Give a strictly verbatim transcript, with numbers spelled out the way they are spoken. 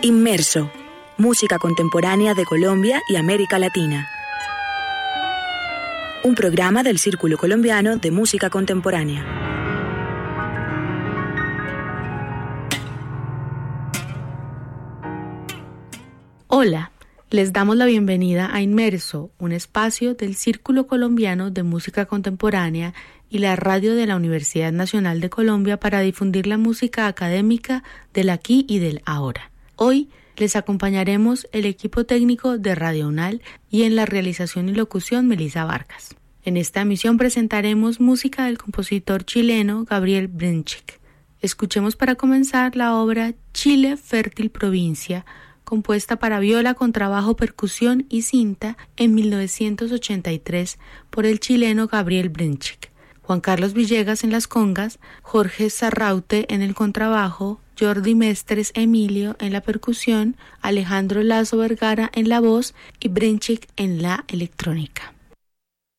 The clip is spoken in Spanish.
Inmerso, música contemporánea de Colombia y América Latina. Un programa del Círculo Colombiano de Música Contemporánea. Hola, les damos la bienvenida a Inmerso, un espacio del Círculo Colombiano de Música Contemporánea y la radio de la Universidad Nacional de Colombia para difundir la música académica del aquí y del ahora. Hoy les acompañaremos el equipo técnico de Radio UNAL y en la realización y locución Melissa Vargas. En esta emisión presentaremos música del compositor chileno Gabriel Brncic. Escuchemos para comenzar la obra Chile, fértil provincia, compuesta para viola, contrabajo, percusión y cinta en mil novecientos ochenta y tres por el chileno Gabriel Brncic. Juan Carlos Villegas en las congas, Jorge Sarraute en el contrabajo, Jordi Mestres Emilio en la percusión, Alejandro Lazo Vergara en la voz y Brncic en la electrónica.